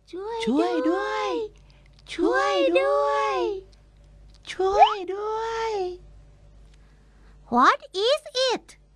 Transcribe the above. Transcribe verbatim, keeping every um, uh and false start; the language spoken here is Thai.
ช่วยช่วยด้วย ช่วยด้วย ช่วยด้วย What is it